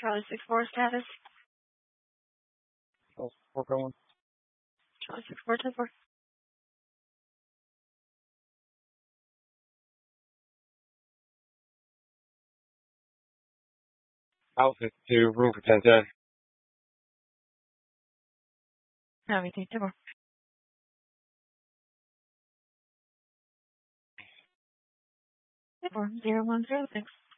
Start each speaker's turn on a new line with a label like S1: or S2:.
S1: Charlie 6-4 status.
S2: We're going.
S1: Charlie 6-4 10-4.
S2: Alpha to room for 1010.
S1: Everything 10-4. 10-4 0-1-0-6.